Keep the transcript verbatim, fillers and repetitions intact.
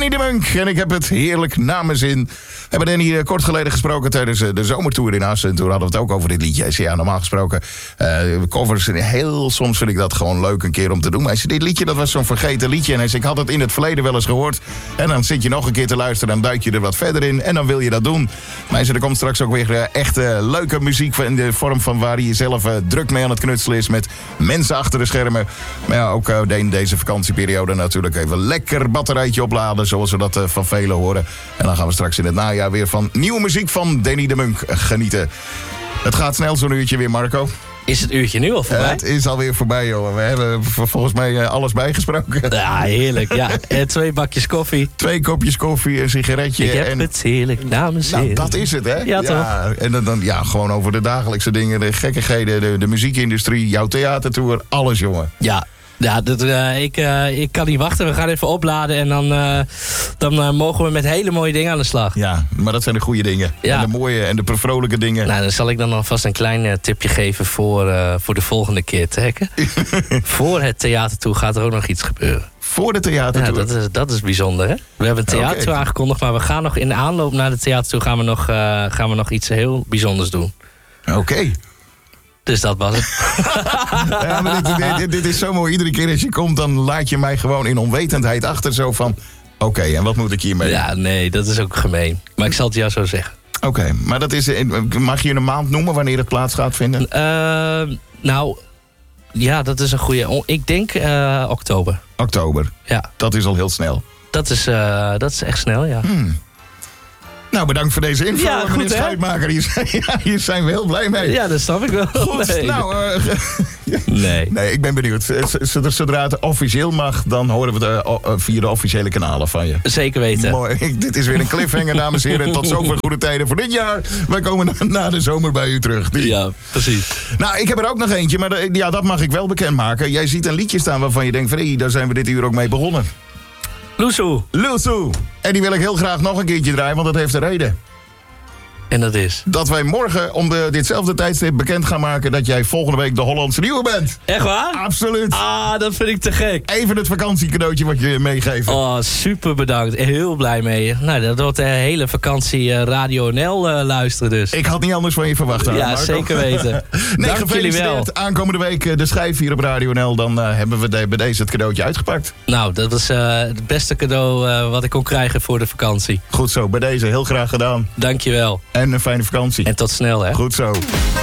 Danny de Munk. En ik heb het heerlijk naar mijn zin. We hebben Danny uh, kort geleden gesproken tijdens uh, de zomertour in Assen. En toen hadden we het ook over dit liedje. Hij zei, ja, normaal gesproken uh, covers. Heel soms vind ik dat gewoon leuk een keer om te doen. Maar hij zei, dit liedje, dat was zo'n vergeten liedje. En hij zei, ik had het in het verleden wel eens gehoord. En dan zit je nog een keer te luisteren. Dan duik je er wat verder in. En dan wil je dat doen. Maar hij zei, er komt straks ook weer uh, echt uh, leuke muziek. In de vorm van waar hij zelf uh, druk mee aan het knutselen is. Met mensen achter de schermen. Maar ja, ook uh, in deze vakantieperiode natuurlijk even lekker batterijtje opladen. Zoals we dat uh, van velen horen. En dan gaan we straks in het najaar weer van nieuwe muziek van Danny de Munk genieten. Het gaat snel zo'n uurtje weer, Marco. Is het uurtje nu al voorbij? Uh, het is alweer voorbij, joh. We hebben volgens mij uh, alles bijgesproken. Ja, heerlijk. Ja. En twee bakjes koffie. Twee kopjes koffie, een sigaretje. Ik heb en... het heerlijk namens zin. Nou, dat is het, hè? Ja, toch? Ja, en dan, dan ja, gewoon over de dagelijkse dingen, de gekkigheden, de, de muziekindustrie, jouw theatertour, alles, jongen. Ja. Ja, dat, uh, ik, uh, ik kan niet wachten. We gaan even opladen en dan, uh, dan uh, mogen we met hele mooie dingen aan de slag. Ja, maar dat zijn de goede dingen. Ja. En de mooie en de vrolijke dingen. Nou, dan zal ik dan alvast een klein uh, tipje geven voor, uh, voor de volgende keer trekken. Voor het theater toe gaat er ook nog iets gebeuren. Voor de theatertour? Ja, dat is, dat is bijzonder, hè? We hebben een theater okay. aangekondigd, maar we gaan nog in de aanloop naar de theater toe gaan we nog, uh, gaan we nog iets heel bijzonders doen. Oké. Okay. Dus dat was het. Ja, maar dit, dit, dit is zo mooi. Iedere keer als je komt, dan laat je mij gewoon in onwetendheid achter. Zo van, oké, okay, en wat moet ik hiermee? Ja, nee, dat is ook gemeen. Maar ik zal het jou zo zeggen. Oké, okay, maar dat is, mag je een maand noemen wanneer het plaats gaat vinden? Uh, nou, ja, dat is een goede. Ik denk uh, oktober. Oktober? Ja. Dat is al heel snel. Dat is, uh, dat is echt snel, ja. Hmm. Nou, bedankt voor deze info, ja, meneer Schuitmaker. Hier zijn, ja, hier zijn we heel blij mee. Ja, dat snap ik wel. Goed, nee. nou... Uh, nee. Nee, ik ben benieuwd. Zodra het officieel mag, dan horen we het uh, via de officiële kanalen van je. Zeker weten. Mooi. Dit is weer een cliffhanger, dames en heren. Tot zover goede tijden voor dit jaar. Wij komen na, na de zomer bij u terug. Die. Ja, precies. Nou, ik heb er ook nog eentje, maar de, ja, dat mag ik wel bekendmaken. Jij ziet een liedje staan waarvan je denkt van... Hey, daar zijn we dit uur ook mee begonnen. Loesoe. Loesoe. En die wil ik heel graag nog een keertje draaien, want dat heeft een reden. En dat is? Dat wij morgen om de, ditzelfde tijdstip bekend gaan maken... dat jij volgende week de Hollandse Nieuwe bent. Echt waar? Absoluut. Ah, dat vind ik te gek. Even het vakantiecadeautje wat je meegeeft. Oh, super bedankt. Heel blij mee. Nou, dat wordt de hele vakantie uh, Radio N L uh, luisteren dus. Ik had niet anders van je verwacht. Ja, Marco. zeker weten. Nee, dank jullie wel. Aankomende week uh, de schijf hier op Radio N L. Dan uh, hebben we de, bij deze het cadeautje uitgepakt. Nou, dat was uh, het beste cadeau uh, wat ik kon krijgen voor de vakantie. Goed zo, bij deze heel graag gedaan. Dankjewel. En een fijne vakantie. En tot snel, hè. Goed zo.